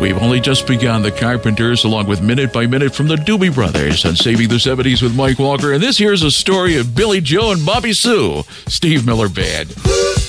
We've only just begun. The Carpenters, along with Minute by Minute from the Doobie Brothers on Saving the 70s with Mike Walker. And this here's a story of Billy Joe and Bobby Sue, Steve Miller Band.